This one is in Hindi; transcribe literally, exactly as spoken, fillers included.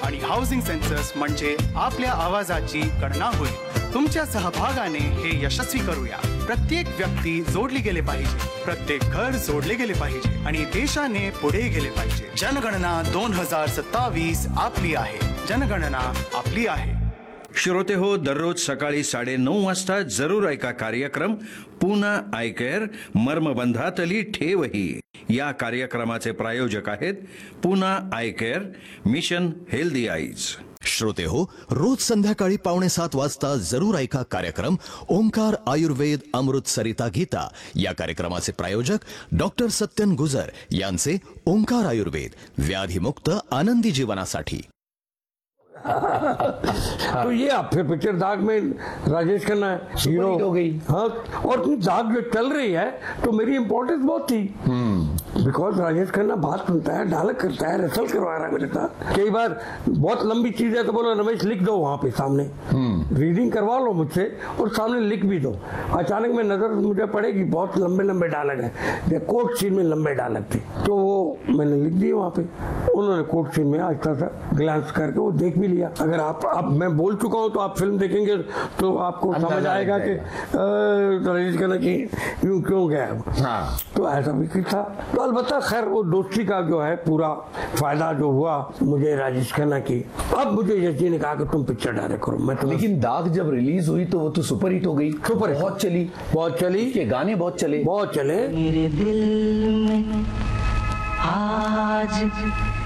आणि हाऊसिंग सेन्सस म्हणजे आपल्या आवाजाची गणना होईल। तुमच्या सहभागाने हे यशस्वी करूया। प्रत्येक व्यक्ती जोडली गेले पाहिजे, प्रत्येक घर जोडले गेले पाहिजे आणि देशाने पुढे गेले पाहिजे। जनगणना दोन हजार सत्तावीस आपली आहे, जनगणना आपली आहे। श्रोते हो, दररोज सकाळी साडे नऊ वाजता जरूर ऐका कार्यक्रम पुना आय केअर, मर्मबंधातली ठेवही। या कार्यक्रमाचे प्रायोजक आहेत पुना आय केअर, मिशन हेल्दी आईज। श्रोते हो, रोज संध्याकाळी पावणे सात वाजता जरूर ऐका कार्यक्रम ओंकार आयुर्वेद अमृत सरिता गीता। या कार्यक्रमाचे प्रायोजक डॉक्टर सत्यन गुजर यांचे ओंकार आयुर्वेद, व्याधीमुक्त आनंदी जीवनासाठी। तो ये आप फिर पिक्चर दाग में राजेश खन्ना हीरो हो गई। हाँ, और दाग जो चल रही है तो मेरी इंपॉर्टेंस बहुत थी, बिकॉज राजेश खन्ना बात सुनता है, डायलॉग करता है, रिहर्सल करवा रहा है मेरे साथ। कई बार बहुत लंबी चीज है तो बोलो रमेश लिख दो वहां पे सामने, रीडिंग करवा लो मुझसे और सामने लिख भी दो। अचानक में नजर मुझे पड़ेगी बहुत लंबे लंबे डायलॉग है, कोर्ट सीन में लंबे डायलॉग थे, तो वो मैंने लिख दिए वहां पे। उन्होंने कोर्ट सीन में आहिस्ता सा ग्लांस करके वो देख भी लिया। अगर आप अब मैं बोल चुका हूं तो आप फिल्म देखेंगे तो आपको समझ आएगा कि राजेश खन्ना की यूं क्यों गया। हाँ। तो ऐसा भी था। तो अलबत्ता खैर वो दोस्ती का जो है पूरा फायदा जो हुआ मुझे राजेश खन्ना की। अब मुझे यश जी ने कहा कि तुम पिक्चर डायरेक्ट करो। मैं तो लेकिन दाग जब रिलीज हुई तो वो तो सुपर हिट हो गई, सुपर बहुत चली, बहुत चली, के गाने बहुत चले, बहुत चले। मेरे दिल में आज